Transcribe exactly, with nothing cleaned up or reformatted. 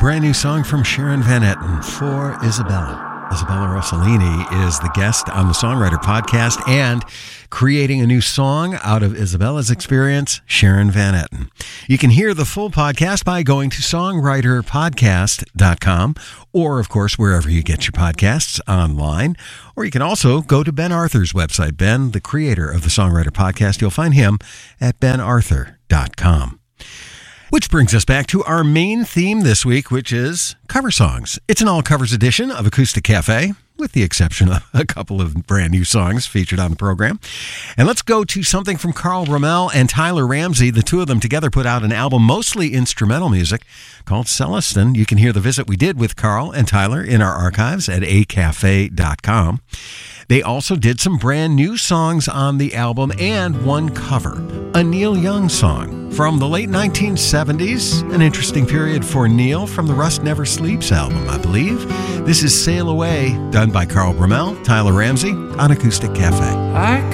brand new song from Sharon Van Etten for Isabella. Isabella Rossellini is the guest on the Songwriter Podcast and creating a new song out of Isabella's experience, Sharon Van Etten. You can hear the full podcast by going to songwriter podcast dot com or, of course, wherever you get your podcasts online. Or you can also go to Ben Arthur's website. Ben, the creator of the Songwriter Podcast, you'll find him at ben arthur dot com. Which brings us back to our main theme this week, which is cover songs. It's an all-covers edition of Acoustic Cafe, with the exception of a couple of brand new songs featured on the program. And let's go to something from Carl Rommel and Tyler Ramsey. The two of them together put out an album, mostly instrumental music, called Celestin. You can hear the visit we did with Carl and Tyler in our archives at a cafe dot com. They also did some brand new songs on the album and one cover, a Neil Young song from the late nineteen seventies, an interesting period for Neil, from the Rust Never Sleeps album, I believe. This is Sail Away, done by Carl Rommel, Tyler Ramsey on Acoustic Cafe. I